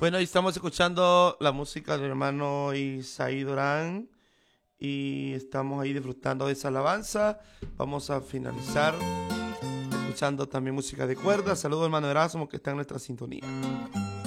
Bueno, ahí estamos escuchando la música del hermano Isaí Durán y estamos ahí disfrutando de esa alabanza. Vamos a finalizar escuchando también música de cuerdas. Saludos, hermano Erasmo, que está en nuestra sintonía.